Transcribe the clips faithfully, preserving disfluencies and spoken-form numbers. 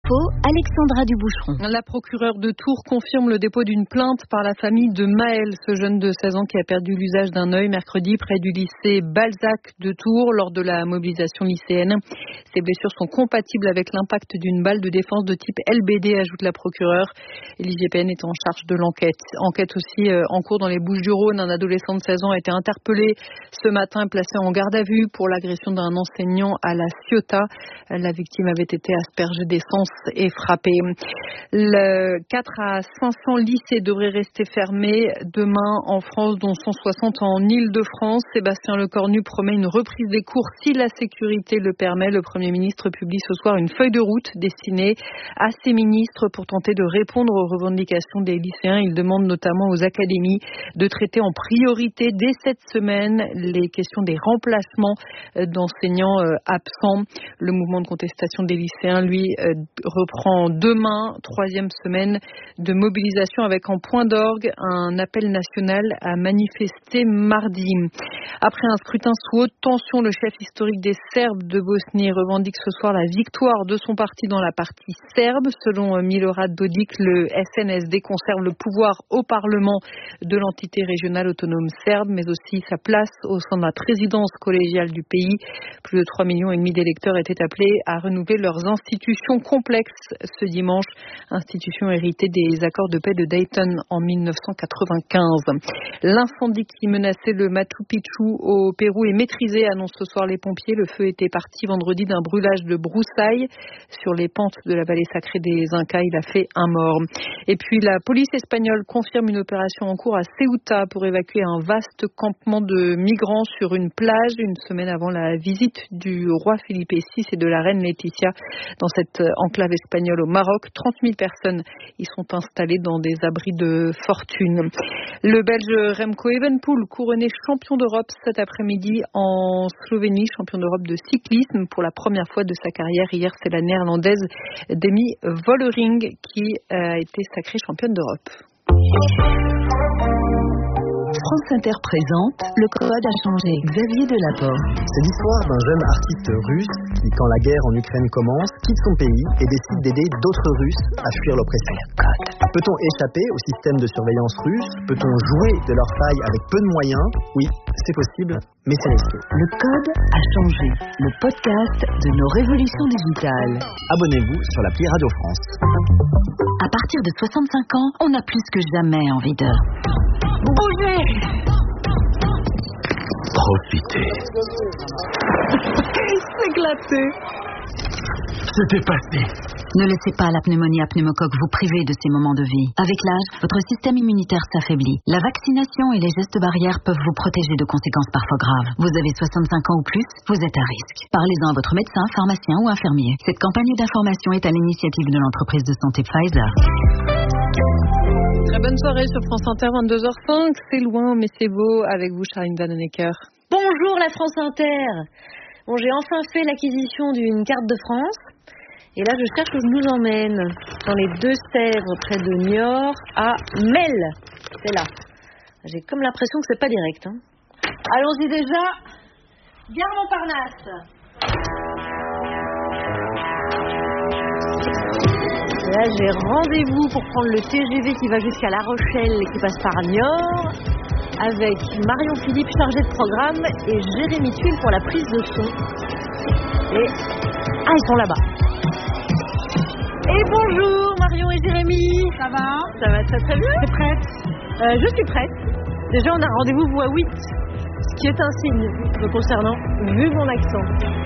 Info, Alexandra Duboucheron. La procureure de Tours confirme le dépôt d'une plainte par la famille de Maël, ce jeune de seize ans qui a perdu l'usage d'un œil mercredi près du lycée Balzac de Tours lors de la mobilisation lycéenne. Ces blessures sont compatibles avec l'impact d'une balle de défense de type L B D, ajoute la procureure. L'I G P N est en charge de l'enquête. Enquête aussi en cours dans les Bouches-du-Rhône. Un adolescent de seize ans a été interpellé ce matin et placé en garde à vue pour l'agression d'un enseignant à la Ciotat. La victime avait été aspergée d'essence et frappée. Le quatre à cinq cents lycées devraient rester fermés demain en France, dont cent soixante en Île-de-France. Sébastien Lecornu promet une reprise des cours si la sécurité le permet. Le Premier ministre publie ce soir une feuille de route destinée à ses ministres pour tenter de répondre aux revendications des lycéens. Il demande notamment aux académies de traiter en priorité dès cette semaine les questions des remplacements d'enseignants absents. Le mouvement de contestation des lycéens, lui, reprend demain, troisième semaine de mobilisation avec en point d'orgue un appel national à manifester mardi. Après un scrutin sous haute tension, le chef historique des Serbes de Bosnie revendique ce soir la victoire de son parti dans la partie serbe. Selon Milorad Dodik, le S N S D conserve le pouvoir au Parlement de l'entité régionale autonome serbe, mais aussi sa place au sein de la présidence collégiale du pays. Plus de trois millions et demi d'électeurs étaient appelés à renouveler leurs institutions complexes ce dimanche, institutions héritées des accords de paix de Dayton en mille neuf cent quatre-vingt-quinze. L'incendie qui menaçait le Machu Picchu au Pérou est maîtrisé, annoncent ce soir les pompiers. Le feu était parti vendredi d'un brûlage de broussailles sur les pentes de la vallée sacrée des Incas. Il a fait un mort. Et puis la police espagnole confirme une opération en cours à Ceuta pour évacuer un vaste campement de migrants sur une plage une semaine avant la visite du roi Philippe six et de la reine Laetitia dans cette enclave espagnole au Maroc. trente mille personnes y sont installées dans des abris de fortune. Le Belge Remco Evenepoel, couronné champion d'Europe cet après-midi en Slovénie, champion d'Europe de cyclisme pour la première fois de sa carrière. Hier, c'est la néerlandaise Demi Vollering qui a été sacrée championne d'Europe. France Inter présente Le Code a changé. Xavier Delaporte. C'est l'histoire d'un jeune artiste russe qui, quand la guerre en Ukraine commence, quitte son pays et décide d'aider d'autres Russes à fuir l'oppression. Peut-on échapper au système de surveillance russe? Peut-on jouer de leurs failles avec peu de moyens? Oui, c'est possible, mais c'est risqué. Le Code a changé. Le podcast de nos révolutions digitales. Abonnez-vous sur l'appli Radio France. À partir de soixante-cinq ans, on a plus que jamais envie de bouger. Profitez. S'éclater. Se dépasser. Ne laissez pas la pneumonie à pneumocoque vous priver de ces moments de vie. Avec l'âge, votre système immunitaire s'affaiblit. La vaccination et les gestes barrières peuvent vous protéger de conséquences parfois graves. Vous avez soixante-cinq ans ou plus, vous êtes à risque. Parlez-en à votre médecin, pharmacien ou infirmier. Cette campagne d'information est à l'initiative de l'entreprise de santé Pfizer. Très bonne soirée sur France Inter, vingt-deux heures cinq. C'est loin, mais c'est beau. Avec vous, Charline Vanhoenacker. Bonjour la France Inter. Bon, j'ai enfin fait l'acquisition d'une carte de France. Et là, je cherche où je nous emmène. Dans les Deux-Sèvres, près de Niort, à Melle. C'est là. J'ai comme l'impression que c'est pas direct. Hein. Allons-y déjà. Gare Montparnasse. Là, j'ai rendez-vous pour prendre le T G V qui va jusqu'à La Rochelle et qui passe par Niort, avec Marion Philippe, chargée de programme, et Jérémy Tuile pour la prise de son. Et... Ah, ils sont là-bas. Et bonjour Marion et Jérémy. Ça va? Ça va très très bien. T'es prête? euh, Je suis prête. Déjà, on a rendez-vous vous à huit, ce qui est un signe me concernant, vu mon accent.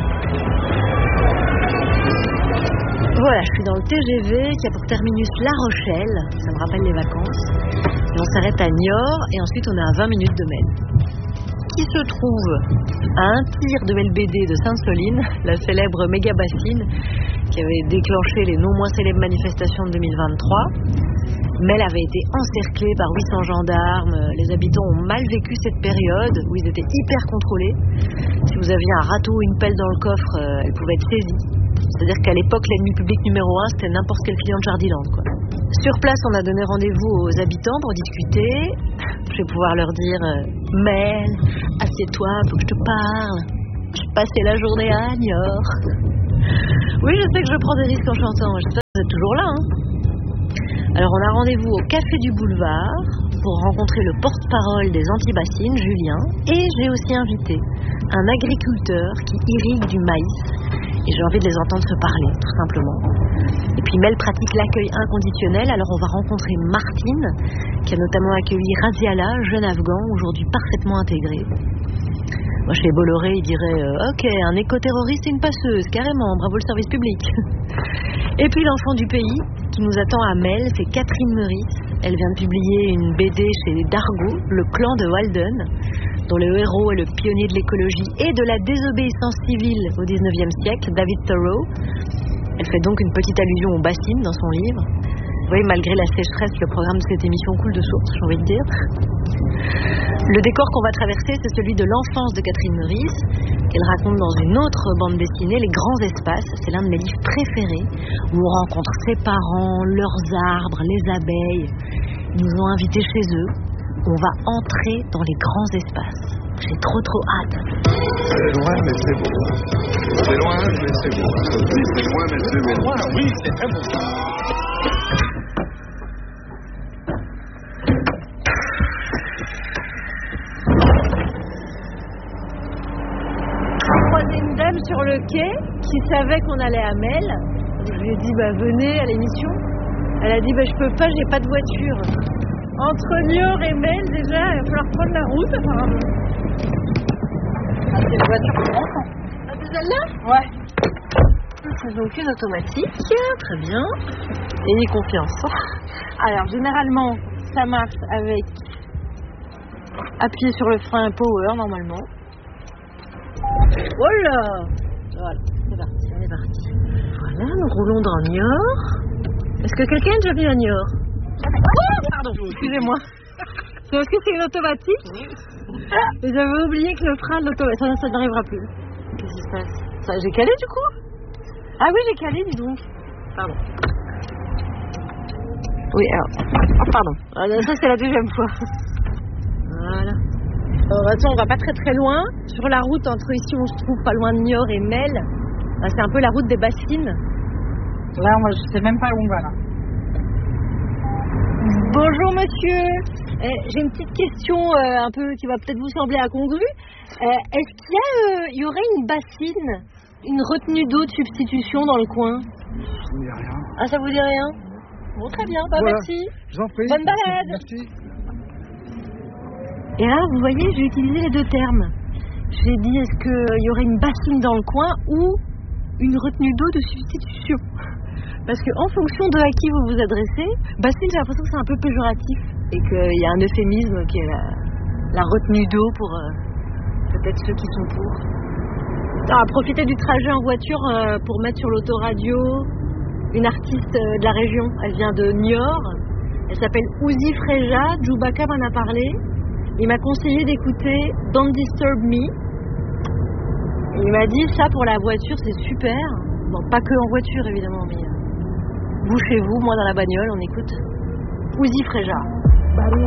Voilà, je suis dans le T G V qui a pour terminus La Rochelle, ça me rappelle les vacances. Et on s'arrête à Niort et ensuite on est à vingt minutes de Melle. Qui se trouve à un tir de L B D de Sainte-Soline, la célèbre méga bassine qui avait déclenché les non moins célèbres manifestations de deux mille vingt-trois. Melle avait été encerclée par huit cents gendarmes. Les habitants ont mal vécu cette période où ils étaient hyper contrôlés. Si vous aviez un râteau ou une pelle dans le coffre, elle pouvait être saisie. C'est-à-dire qu'à l'époque, l'ennemi public numéro un, c'était n'importe quel client de Jardiland, quoi. Sur place, on a donné rendez-vous aux habitants pour discuter. Je vais pouvoir leur dire euh, « Mel, assieds-toi, faut que je te parle. Je passais la journée à Niort. » Oui, je sais que je prends des risques en chantant. J'espère que vous êtes toujours là. Hein. Alors, on a rendez-vous au Café du Boulevard pour rencontrer le porte-parole des Antibassines, Julien. Et j'ai aussi invité un agriculteur qui irrigue du maïs. Et j'ai envie de les entendre se parler, tout simplement. Et puis Mel pratique l'accueil inconditionnel. Alors, on va rencontrer Martine, qui a notamment accueilli Raziala, jeune Afghan, aujourd'hui parfaitement intégré. Moi, chez Bolloré, il dirait euh, « Ok, un éco-terroriste et une passeuse, carrément, bravo le service public ». Et puis l'enfant du pays, qui nous attend à Mel, c'est Catherine Meurice. Elle vient de publier une B D chez Dargaud, Le clan de Walden, dont le héros est le pionnier de l'écologie et de la désobéissance civile au dix-neuvième siècle, David Thoreau. Elle fait donc une petite allusion aux bassines dans son livre. Vous voyez, malgré la sécheresse, le programme de cette émission coule de source, j'ai envie de dire. Le décor qu'on va traverser, c'est celui de l'enfance de Catherine Meurice, qu'elle raconte dans une autre bande dessinée, Les Grands Espaces. C'est l'un de mes livres préférés, où on rencontre ses parents, leurs arbres, les abeilles. Ils nous ont invités chez eux. On va entrer dans les grands espaces. J'ai trop trop hâte. C'est loin, mais c'est beau. C'est loin, mais c'est beau. C'est loin, mais c'est beau. Oui, c'est très beau. Une dame sur le quai qui savait qu'on allait à Mel. Je lui ai dit bah venez à l'émission. Elle a dit bah je peux pas, j'ai pas de voiture. Entre Niort et Mel déjà, il va falloir prendre la route apparemment. Ah, c'est une voiture pour enfants. Ah c'est celle-là? Ouais. C'est donc une automatique, très bien. Ayez confiance. Alors généralement ça marche avec appuyer sur le frein power normalement. Oh là! Voilà, c'est parti, on est parti. Voilà, nous roulons dans Niort. Est-ce que quelqu'un est déjà venu à Niort? Oh, pardon, excusez-moi. C'est parce que c'est une automatique. Et j'avais oublié que le frein de l'automatique, ça, ça n'arrivera plus. Qu'est-ce qui se passe? Ça, j'ai calé du coup? Ah oui, j'ai calé, dis donc. Pardon. Oui, alors. Oh, pardon. Alors, ça, c'est la deuxième fois. Voilà. Alors, attends, on va pas très très loin. Sur la route entre ici où on se trouve, pas loin de Niort et Mel, bah, c'est un peu la route des bassines. Là, moi, je sais même pas où on va, là. Bonjour, monsieur. Eh, j'ai une petite question euh, un peu qui va peut-être vous sembler incongrue. Euh, est-ce qu'il y, a, euh, y aurait une bassine, une retenue d'eau de substitution dans le coin? Ça me dit rien. Ah, ça vous dit rien? Bon, très bien, bah, Voilà. merci. Je vous en prie. Bonne balade. Merci. Et là, vous voyez, j'ai utilisé les deux termes. J'ai dit, est-ce qu'il y aurait une bassine dans le coin ou une retenue d'eau de substitution? Parce qu'en fonction de à qui vous vous adressez, bassine, j'ai l'impression que c'est un peu péjoratif et qu'il y a un euphémisme qui est la, la retenue d'eau pour euh, peut-être ceux qui sont pour. Alors, profiter du trajet en voiture euh, pour mettre sur l'autoradio une artiste euh, de la région. Elle vient de Niort. Elle s'appelle Ouzi Freja. Djoubaka m'en a parlé. Il m'a conseillé d'écouter Don't Disturb Me. Et il m'a dit ça pour la voiture, c'est super. Bon, pas que en voiture évidemment, mais euh, vous chez vous, moi dans la bagnole, on écoute Ouzi Freja.